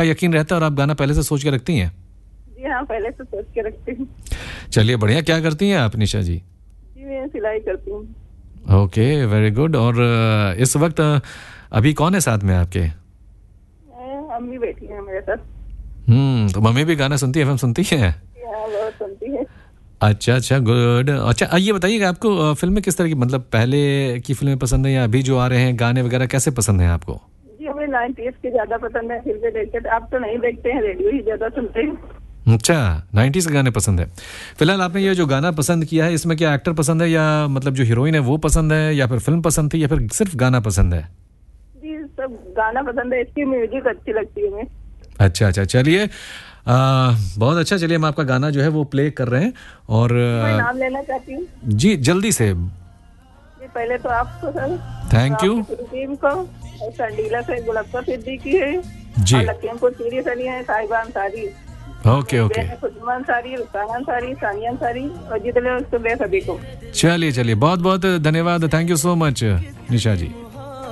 आपका यकीन रहता है और आप गाना पहले से सोच के रखती हैं? जी हाँ, पहले से सोच के रखती हूँ। चलिए बढ़िया। क्या करती हैं आप निशा जी? जी मैं सिलाई करती हूँ। Okay, very good. और इस वक्त अभी कौन है साथ में आपके? अम्मी बैठी है मेरे साथ। तो मम्मी भी गाना सुनती है, फिल्म सुनती है? हाँ बहुत सुनती है। अच्छा, गुड। अच्छा, ये बताइएगा आपको फिल्में किस तरह की, मतलब पहले की फिल्में पसंद है या अभी जो आ रहे हैं गाने वगैरह कैसे पसंद हैं आपको? जी हमें 90s के ज्यादा पसंद है, फिल्में देखते। आप तो नहीं देखते हैं, रेडियो ही ज्यादा सुनते हैं। अच्छा, 90s के गाने पसंद है। फिलहाल आपने ये जो गाना पसंद किया है, इसमें क्या एक्टर पसंद है, या मतलब जो हीरोइन है वो पसंद है, या फिर फिल्म पसंद थी, या फिर सिर्फ गाना पसंद है? जी सब गाना पसंद है, इसकी म्यूजिक अच्छी लगती है हमें। अच्छा, चलिए बहुत अच्छा। चलिए हम आपका गाना जो है वो प्ले कर रहे हैं। और मैं नाम लेना चाहती हूँ। जी जल्दी से। जी पहले तो आपको सर, थैंक यू। टीम को, और संडीला से गुलफ्ता सिद्दीकी है जी। और लखीमपुर खीरी से है साहिबा अंसारी। ओके। खुशबा अंसारी, रुखसाना अंसारी, सानिया अंसारी और जितने उसको सभी को। चलिए बहुत बहुत धन्यवाद। Thank you so much Nisha ji.